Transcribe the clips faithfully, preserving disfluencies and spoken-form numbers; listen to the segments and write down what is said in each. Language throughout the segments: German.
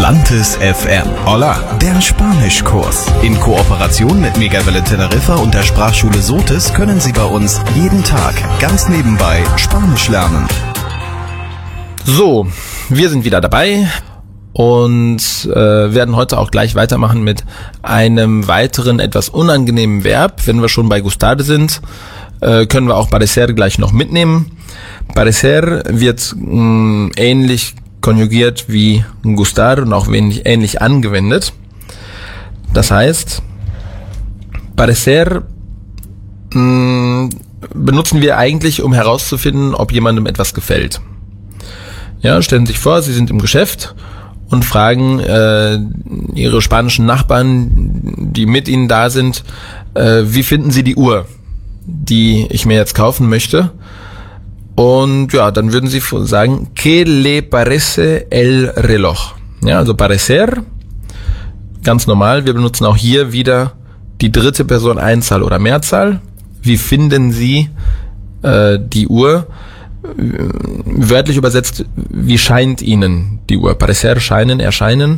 Atlantis F M. Hola, der Spanischkurs. In Kooperation mit Megawelle Teneriffa und der Sprachschule Sotis können Sie bei uns jeden Tag ganz nebenbei Spanisch lernen. So, wir sind wieder dabei und äh, werden heute auch gleich weitermachen mit einem weiteren, etwas unangenehmen Verb. Wenn wir schon bei gustar sind, äh, können wir auch parecer gleich noch mitnehmen. Parecer wird mh, ähnlich konjugiert wie gustar und auch wenig, ähnlich angewendet. Das heißt, parecer mh, benutzen wir eigentlich, um herauszufinden, ob jemandem etwas gefällt. Ja, stellen Sie sich vor, Sie sind im Geschäft und fragen äh, Ihre spanischen Nachbarn, die mit Ihnen da sind, äh, wie finden Sie die Uhr, die ich mir jetzt kaufen möchte? Und ja, dann würden Sie sagen, ¿Qué le parece el reloj? Ja, also parecer, ganz normal. Wir benutzen auch hier wieder die dritte Person Einzahl oder Mehrzahl. Wie finden Sie äh, die Uhr? Wörtlich übersetzt, wie scheint Ihnen die Uhr? Parecer, scheinen, erscheinen.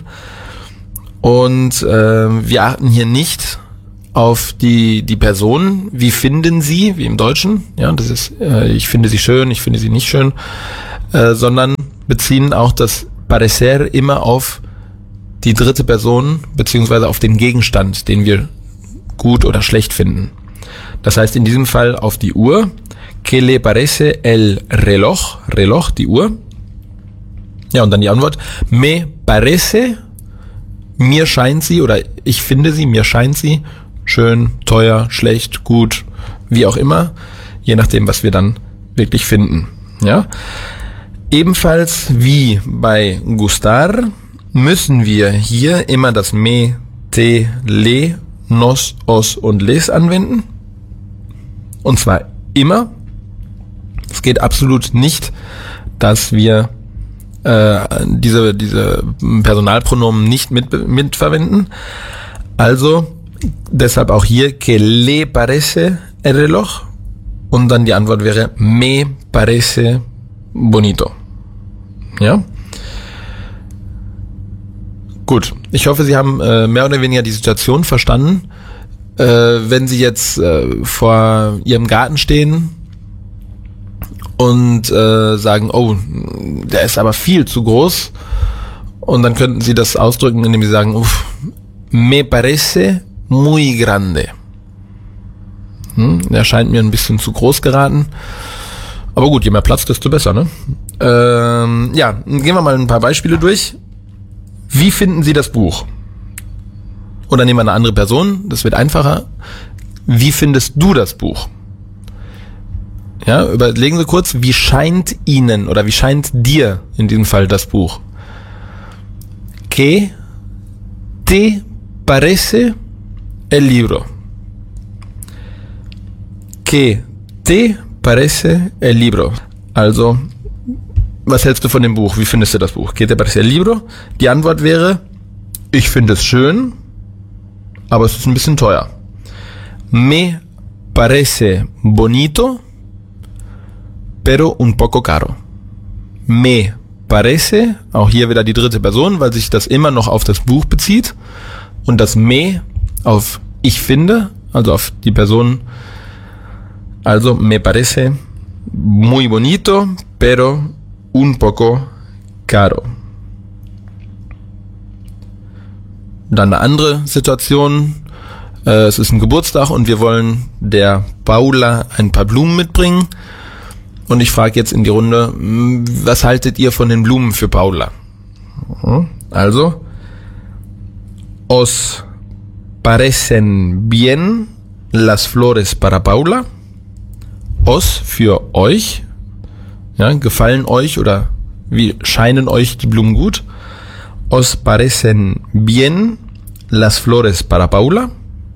Und äh, wir achten hier nicht auf die die Person, wie finden Sie, wie im Deutschen, ja, das ist, äh, ich finde sie schön, ich finde sie nicht schön, äh, sondern beziehen auch das parecer immer auf die dritte Person, beziehungsweise auf den Gegenstand, den wir gut oder schlecht finden. Das heißt in diesem Fall auf die Uhr, ¿Qué le parece el reloj? Reloj, die Uhr. Ja, und dann die Antwort, me parece, mir scheint sie, oder ich finde sie, mir scheint sie, schön, teuer, schlecht, gut, wie auch immer, je nachdem, was wir dann wirklich finden. Ja? Ebenfalls wie bei gustar müssen wir hier immer das me, te, le, nos, os und les anwenden. Und zwar immer. Es geht absolut nicht, dass wir äh, diese, diese Personalpronomen nicht mit, mitverwenden. Also deshalb auch hier, ¿Qué le parece el reloj? Und dann die Antwort wäre, me parece bonito. Ja? Gut, ich hoffe, Sie haben äh, mehr oder weniger die Situation verstanden. Äh, wenn Sie jetzt äh, vor Ihrem Garten stehen und äh, sagen, oh, der ist aber viel zu groß, und dann könnten Sie das ausdrücken, indem Sie sagen, uff, me parece muy grande. Hm, der scheint mir ein bisschen zu groß geraten. Aber gut, je mehr Platz, desto besser, ne? Ähm, ja, gehen wir mal ein paar Beispiele durch. Wie finden Sie das Buch? Oder nehmen wir eine andere Person, das wird einfacher. Wie findest du das Buch? Ja, überlegen Sie kurz, wie scheint Ihnen oder wie scheint dir in diesem Fall das Buch? ¿Qué te parece el libro? ¿Qué te parece el libro? Also, was hältst du von dem Buch? Wie findest du das Buch? ¿Qué te parece el libro? Die Antwort wäre, ich finde es schön, aber es ist ein bisschen teuer. Me parece bonito, pero un poco caro. Me parece, auch hier wieder die dritte Person, weil sich das immer noch auf das Buch bezieht. Und das me auf ich finde, also auf die Person, also me parece muy bonito, pero un poco caro. Dann eine andere Situation, äh, es ist ein Geburtstag und wir wollen der Paula ein paar Blumen mitbringen. Und ich frage jetzt in die Runde, was haltet ihr von den Blumen für Paula? Also, ¿os parecen bien las flores para Paula? Os für euch, ja, gefallen euch oder wie scheinen euch die Blumen gut? ¿Os parecen bien las flores para Paula?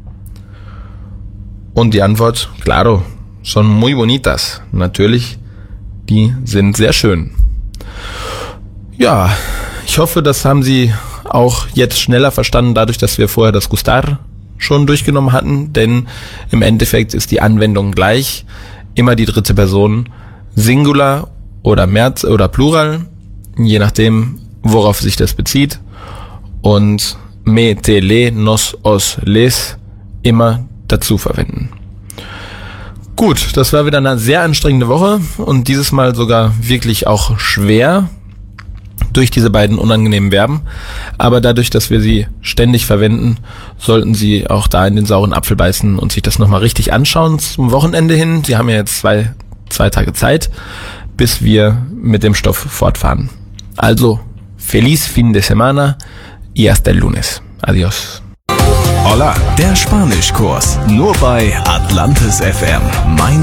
Und die Antwort, claro, son muy bonitas. Natürlich, die sind sehr schön. Ja, ich hoffe, das haben Sie auch jetzt schneller verstanden, dadurch, dass wir vorher das gustar schon durchgenommen hatten, denn im Endeffekt ist die Anwendung gleich. Immer die dritte Person Singular oder Merz oder Plural, je nachdem, worauf sich das bezieht. Und me, te, le, nos, os, les immer dazu verwenden. Gut, das war wieder eine sehr anstrengende Woche und dieses Mal sogar wirklich auch schwer durch diese beiden unangenehmen Verben. Aber dadurch, dass wir sie ständig verwenden, sollten Sie auch da in den sauren Apfel beißen und sich das nochmal richtig anschauen zum Wochenende hin. Sie haben ja jetzt zwei, zwei Tage Zeit, bis wir mit dem Stoff fortfahren. Also, feliz fin de semana y hasta el lunes. Adiós. Hola, der Spanischkurs. Nur bei Atlantis F M. Mein